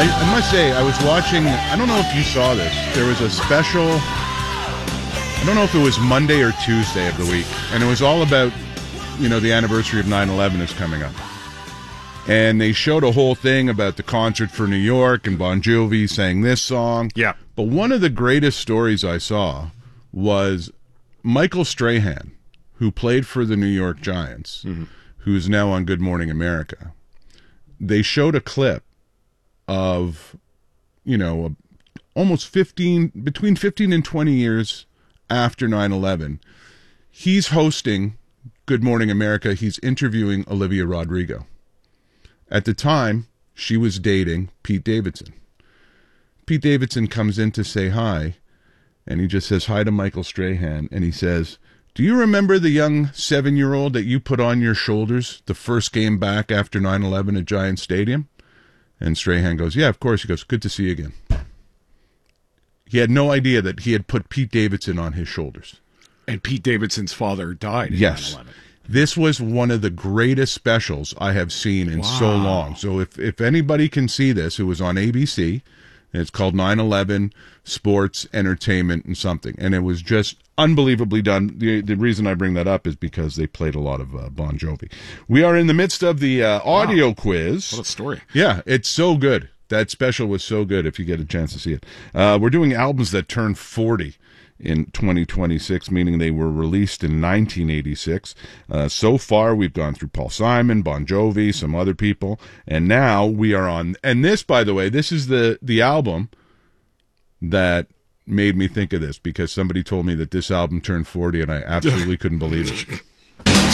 I must say, I was watching, I don't know if you saw this. There was a special, I don't know if it was Monday or Tuesday of the week, and it was all about, the anniversary of 9/11 is coming up. And they showed a whole thing about the concert for New York, and Bon Jovi sang this song. Yeah. But one of the greatest stories I saw was Michael Strahan, who played for the New York Giants, who's now on Good Morning America. They showed a clip of, almost between 15 and 20 years after 9/11. He's hosting Good Morning America. He's interviewing Olivia Rodrigo. At the time, she was dating Pete Davidson. Pete Davidson comes in to say hi, and he just says hi to Michael Strahan, and he says, "Do you remember the young 7-year-old that you put on your shoulders the first game back after 9/11 at Giant Stadium?" And Strahan goes, "Yeah, of course." He goes, "Good to see you again." He had no idea that he had put Pete Davidson on his shoulders. And Pete Davidson's father died in Yes. 9/11. This was one of the greatest specials I have seen in so long. So if anybody can see this, it was on ABC. And it's called 9/11 Sports, Entertainment, and something. And it was just unbelievably done. The reason I bring that up is because they played a lot of Bon Jovi. We are in the midst of the audio quiz. What a story. Yeah, it's so good. That special was so good if you get a chance to see it. We're doing albums that turn 40 in 2026, meaning they were released in 1986. So far, we've gone through Paul Simon, Bon Jovi, some other people, and now we are on... And this, by the way, this is the album that made me think of this, because somebody told me that this album turned 40, and I absolutely couldn't believe it.